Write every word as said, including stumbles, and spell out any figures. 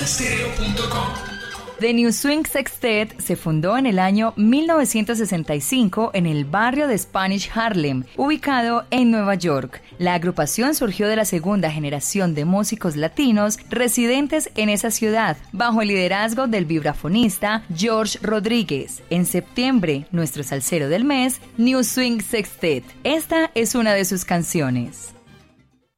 stereo punto com. The New Swing Sextet se fundó en el año mil novecientos sesenta y cinco en el barrio de Spanish Harlem, ubicado en Nueva York. La agrupación surgió de la segunda generación de músicos latinos residentes en esa ciudad, bajo el liderazgo del vibrafonista George Rodríguez. En septiembre, nuestro salsero del mes, New Swing Sextet. Esta es una de sus canciones.